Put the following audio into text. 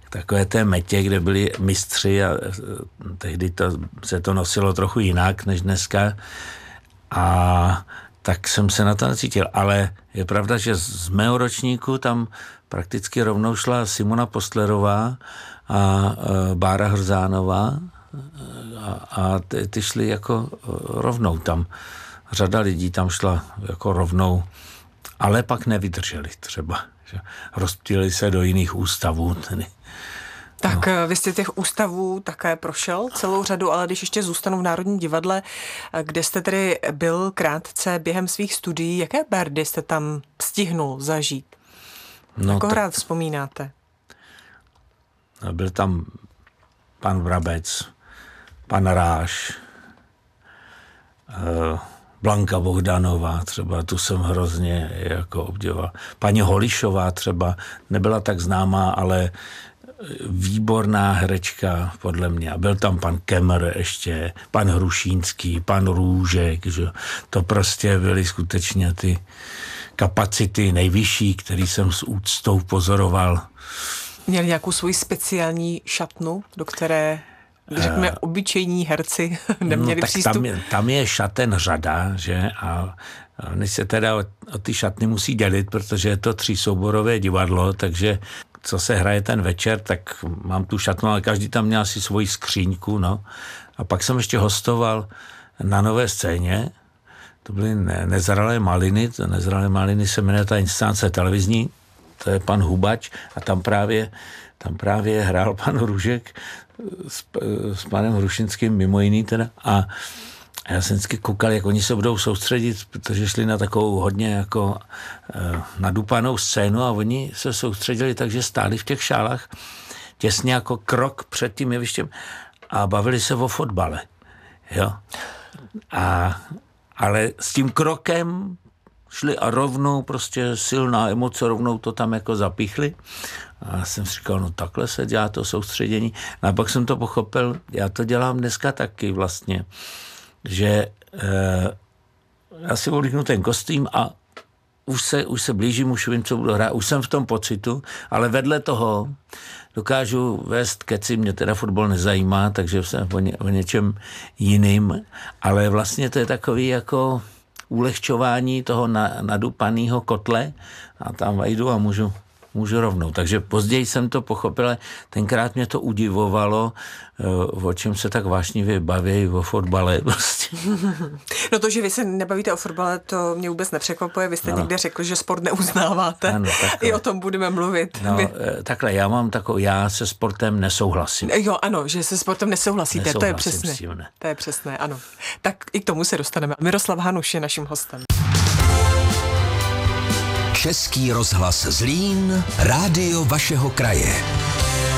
takové té metě, kde byli mistři a tehdy se to nosilo trochu jinak než dneska a tak jsem se na to necítil. Ale je pravda, že z mého ročníku tam prakticky rovnou šla Simona Postlerová a Bára Hrzánová a ty šly jako rovnou tam. Řada lidí tam šla jako rovnou, ale pak nevydrželi třeba. Že rozptýlili se do jiných ústavů. Tedy. Tak vy jste těch ústavů také prošel celou řadu, ale když ještě zůstanu v Národním divadle, kde jste tedy byl krátce během svých studií, jaké berdy jste tam stihnul zažít? Jako rád vzpomínáte? Byl tam pan Vrabec, pan Ráš, Blanka Bohdanová třeba, tu jsem hrozně jako obdivoval. Paní Holišová třeba, nebyla tak známá, ale výborná herečka podle mě. A byl tam pan Kemr ještě, pan Hrušínský, pan Růžek, že to prostě byly skutečně ty kapacity nejvyšší, který jsem s úctou pozoroval. Měli nějakou svoji speciální šatnu, do které, řekněme, obyčejní herci neměli přístup? Tam je šaten řada, že? A oni se teda o ty šatny musí dělit, protože je to 3souborové divadlo, takže co se hraje ten večer, tak mám tu šatnu, ale každý tam měl si svoji skříňku, no. A pak jsem ještě hostoval na Nové scéně, to byly Nezralé maliny, Nezralé maliny se jmenuje ta inscenace televizní, to je pan Hubač a tam právě hrál pan Růžek s panem Hrušinským mimo jiný teda a já jsem vždycky koukal, jak oni se budou soustředit, protože šli na takovou hodně jako nadupanou scénu a oni se soustředili tak, že stáli v těch šálách těsně jako krok před tím jevištěm a bavili se o fotbale. Jo? Ale s tím krokem šli a rovnou prostě silná emoce, rovnou to tam jako zapíchli. A já jsem si říkal, no takhle se dělá to soustředění. A pak jsem to pochopil, já to dělám dneska taky vlastně, že já si oblíknu ten kostým a už se blížím, už vím, co budu hrát, už jsem v tom pocitu, ale vedle toho dokážu vést keci, mě teda fotbal nezajímá, takže jsem o něčem jiným, ale vlastně to je takový jako ulehčování toho nadupaného kotle a tam vejdu a můžu rovnou. Takže později jsem to pochopil, tenkrát mě to udivovalo, o čem se tak vášnivě baví, o fotbale. Prostě. No to, že vy se nebavíte o fotbale, to mě vůbec nepřekvapuje. Vy jste někde řekl, že sport neuznáváte. Ano, I o tom budeme mluvit. No, takhle, já se sportem nesouhlasím. Jo, ano, že se sportem nesouhlasíte, to je přesné. To je přesné, ano. Tak i k tomu se dostaneme. Miroslav Hanuš je naším hostem. Český rozhlas Zlín, rádio vašeho kraje.